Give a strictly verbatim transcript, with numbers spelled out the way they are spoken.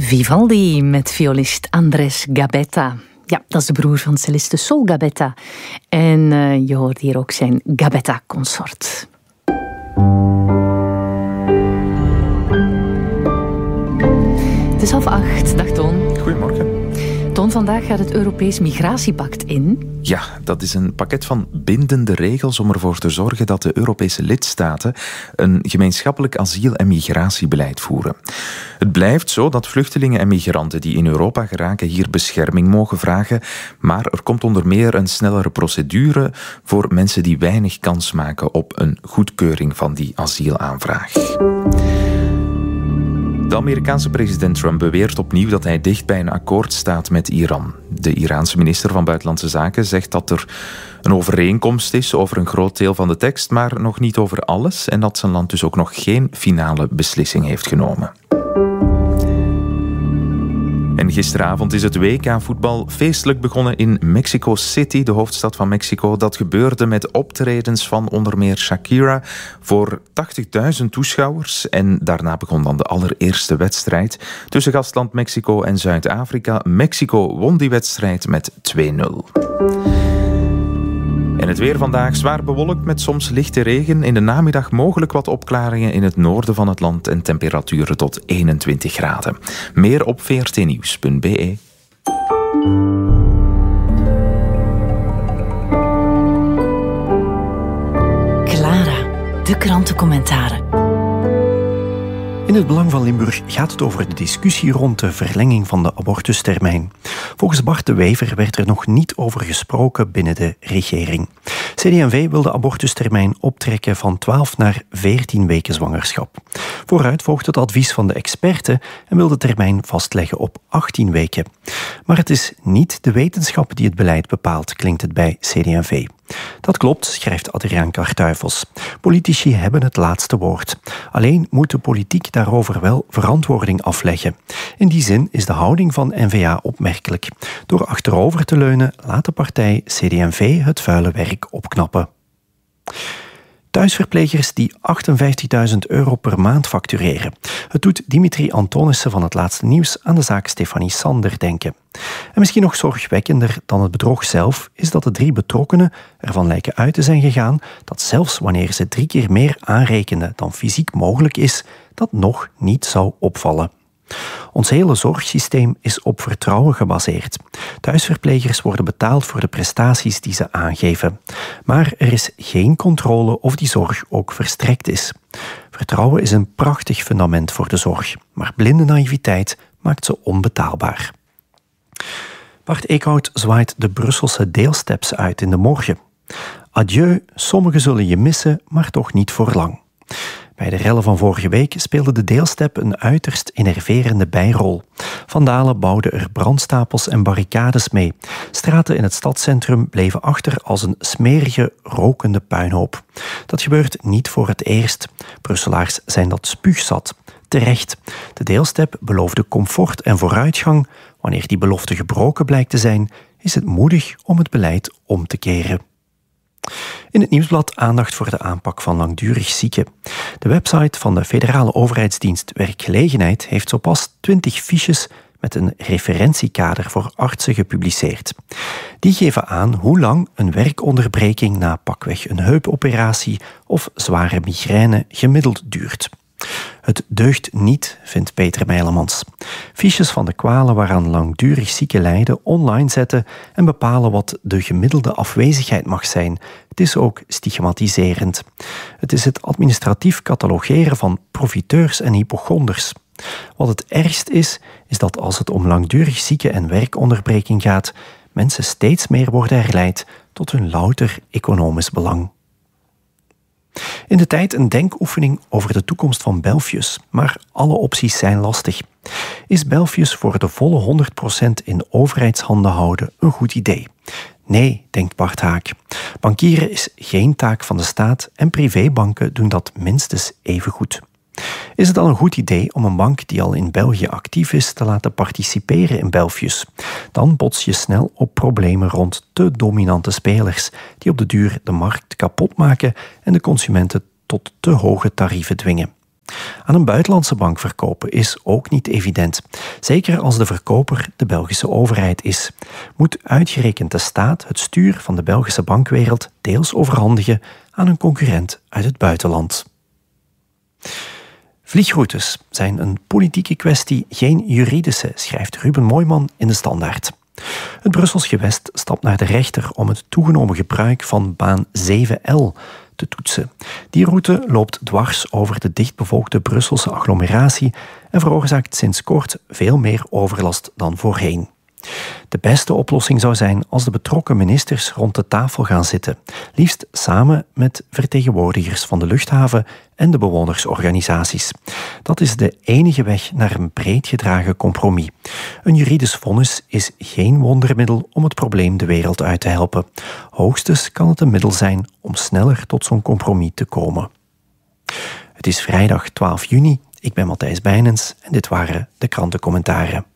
Vivaldi met violist Andres Gabetta. Ja, dat is de broer van celliste Sol Gabetta. En uh, je hoort hier ook zijn Gabetta-consort. Het is half acht. Dag Toon. Goedemorgen. Toon, vandaag gaat het Europees Migratiepact in. Ja, dat is een pakket van bindende regels om ervoor te zorgen dat de Europese lidstaten een gemeenschappelijk asiel- en migratiebeleid voeren. Het blijft zo dat vluchtelingen en migranten die in Europa geraken hier bescherming mogen vragen, maar er komt onder meer een snellere procedure voor mensen die weinig kans maken op een goedkeuring van die asielaanvraag. De Amerikaanse president Trump beweert opnieuw dat hij dicht bij een akkoord staat met Iran. De Iraanse minister van Buitenlandse Zaken zegt dat er een overeenkomst is over een groot deel van de tekst, maar nog niet over alles, en dat zijn land dus ook nog geen finale beslissing heeft genomen. En gisteravond is het W K-voetbal feestelijk begonnen in Mexico City, de hoofdstad van Mexico. Dat gebeurde met optredens van onder meer Shakira voor tachtigduizend toeschouwers. En daarna begon dan de allereerste wedstrijd tussen gastland Mexico en Zuid-Afrika. Mexico won die wedstrijd met twee nul. En het weer vandaag zwaar bewolkt met soms lichte regen. In de namiddag mogelijk wat opklaringen in het noorden van het land en temperaturen tot eenentwintig graden. Meer op v r t nieuws punt b e. Clara, de krantencommentaren. In het Belang van Limburg gaat het over de discussie rond de verlenging van de abortustermijn. Volgens Bart de Wever werd er nog niet over gesproken binnen de regering. C D en V wil de abortustermijn optrekken van twaalf naar veertien weken zwangerschap. Vooruit volgt het advies van de experten en wil de termijn vastleggen op achttien weken. Maar het is niet de wetenschap die het beleid bepaalt, klinkt het bij C D en V. Dat klopt, schrijft Adriaan Kartuifels. Politici hebben het laatste woord. Alleen moet de politiek daarover wel verantwoording afleggen. In die zin is de houding van N V A opmerkelijk. Door achterover te leunen laat de partij C D en V het vuile werk opknappen. Thuisverplegers die achtenvijftigduizend euro per maand factureren. Het doet Dimitri Antonissen van het Laatste Nieuws aan de zaak Stefanie Sander denken. En misschien nog zorgwekkender dan het bedrog zelf is dat de drie betrokkenen ervan lijken uit te zijn gegaan dat zelfs wanneer ze drie keer meer aanrekenen dan fysiek mogelijk is, dat nog niet zou opvallen. Ons hele zorgsysteem is op vertrouwen gebaseerd. Thuisverplegers worden betaald voor de prestaties die ze aangeven. Maar er is geen controle of die zorg ook verstrekt is. Vertrouwen is een prachtig fundament voor de zorg, maar blinde naïviteit maakt ze onbetaalbaar. Bart Eekhout zwaait de Brusselse deelsteps uit in de morgen. Adieu, sommigen zullen je missen, maar toch niet voor lang. Bij de rellen van vorige week speelde de deelstep een uiterst enerverende bijrol. Vandalen bouwden er brandstapels en barricades mee. Straten in het stadscentrum bleven achter als een smerige, rokende puinhoop. Dat gebeurt niet voor het eerst. Brusselaars zijn dat spuugzat. Terecht. De deelstep beloofde comfort en vooruitgang. Wanneer die belofte gebroken blijkt te zijn, is het moedig om het beleid om te keren. In het Nieuwsblad aandacht voor de aanpak van langdurig zieken. De website van de federale overheidsdienst Werkgelegenheid heeft zo pas twintig fiches met een referentiekader voor artsen gepubliceerd. Die geven aan hoe lang een werkonderbreking na pakweg een heupoperatie of zware migraine gemiddeld duurt. Het deugt niet, vindt Peter Meilemans. Fiches van de kwalen waaraan langdurig zieken lijden online zetten en bepalen wat de gemiddelde afwezigheid mag zijn. Het is ook stigmatiserend. Het is het administratief catalogeren van profiteurs en hypochonders. Wat het ergst is, is dat als het om langdurig zieken en werkonderbreking gaat, mensen steeds meer worden herleid tot hun louter economisch belang. In de tijd een denkoefening over de toekomst van Belfius, maar alle opties zijn lastig. Is Belfius voor de volle honderd procent in overheidshanden houden een goed idee? Nee, denkt Bart Haak. Bankieren is geen taak van de staat en privébanken doen dat minstens even goed. Is het dan een goed idee om een bank die al in België actief is te laten participeren in Belfius? Dan bots je snel op problemen rond te dominante spelers die op de duur de markt kapot maken en de consumenten tot te hoge tarieven dwingen. Aan een buitenlandse bank verkopen is ook niet evident. Zeker als de verkoper de Belgische overheid is. Moet uitgerekend de staat het stuur van de Belgische bankwereld deels overhandigen aan een concurrent uit het buitenland. Vliegroutes zijn een politieke kwestie, geen juridische, schrijft Ruben Mooijman in de Standaard. Het Brussels gewest stapt naar de rechter om het toegenomen gebruik van baan zeven L te toetsen. Die route loopt dwars over de dichtbevolkte Brusselse agglomeratie en veroorzaakt sinds kort veel meer overlast dan voorheen. De beste oplossing zou zijn als de betrokken ministers rond de tafel gaan zitten, liefst samen met vertegenwoordigers van de luchthaven en de bewonersorganisaties. Dat is de enige weg naar een breed gedragen compromis. Een juridisch vonnis is geen wondermiddel om het probleem de wereld uit te helpen. Hoogstens kan het een middel zijn om sneller tot zo'n compromis te komen. Het is vrijdag twaalf juni, ik ben Matthijs Bijnens en dit waren de krantencommentaren.